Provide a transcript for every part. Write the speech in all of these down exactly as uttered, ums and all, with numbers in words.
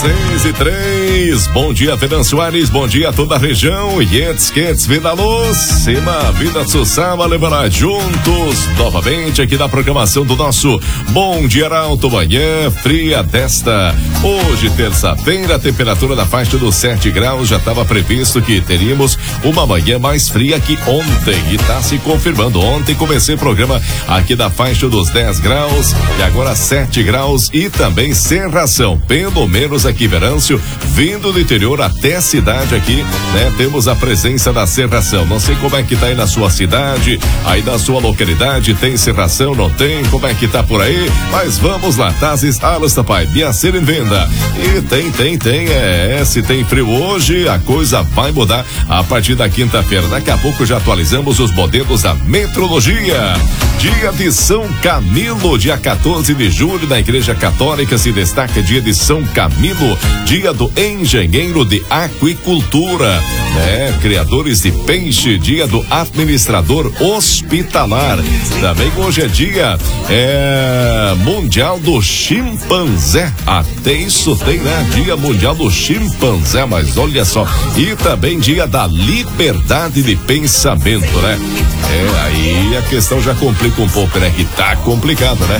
seis e três. Bom dia, Fernando Soares. Bom dia a toda a região. Yetz, Quetz, Vida Luz. Sema, Vida Sussama, levará juntos novamente aqui na programação do nosso Bom Dia Arauto. Manhã fria desta hoje, terça-feira, a temperatura na faixa dos sete graus. Já estava previsto que teríamos uma manhã mais fria que ontem e está se confirmando. Ontem comecei o programa aqui da faixa dos dez graus e agora sete graus e também Serração, pelo menos aqui Verâncio, vindo do interior até a cidade aqui, né? Temos a presença da Serração. Não sei como é que tá aí na sua cidade, aí na sua localidade, tem Serração, não tem? Como é que tá por aí? Mas vamos lá, Tazes Alas, pai, Biacer em venda. E tem, tem, tem, é, se tem frio hoje, a coisa vai mudar a partir da quinta-feira. Daqui a pouco já atualizamos os modelos da metrologia. Dia de São Camilo, dia quatorze de julho, na Igreja Católica se destaca dia de São Camilo, dia do engenheiro de aquicultura, né? Criadores de peixe, dia do administrador hospitalar. Também hoje é dia é, mundial do chimpanzé. Até isso tem, né? Dia mundial do chimpanzé, mas olha só. E também dia da liberdade de pensamento, né? É, aí a questão já complica um pouco, né? Que tá complicado, né?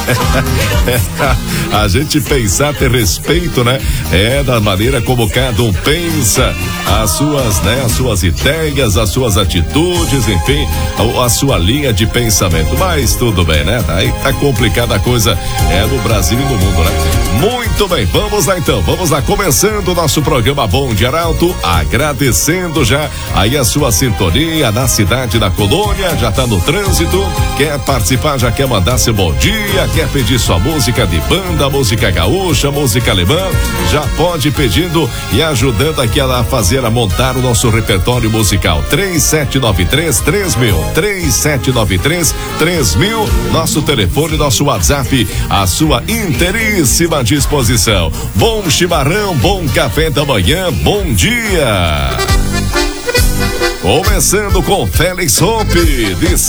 A gente pensar, ter respeito, né? É da maneira como cada um pensa, as suas, né? As suas ideias, as suas atitudes, enfim, a, a sua linha de pensamento. Mas tudo bem, né? Aí tá complicada a coisa, é no Brasil e no mundo, né? Muito bem, vamos lá então, vamos lá, começando o nosso programa Bom Dia Arauto, agradecendo já aí a sua sintonia na cidade da Colônia, já tá no trânsito, quer participar, já quer mandar seu bom dia, quer pedir sua música de banda, música gaúcha, música alemã, já pode ir pedindo e ajudando aqui a fazer, a montar o nosso repertório musical. Três sete nove três, três mil, três sete nove três, três mil, nosso telefone, nosso WhatsApp, a sua inteiríssima disposição. Bom chimarrão, bom café da manhã, bom dia! Começando com Félix Hope, de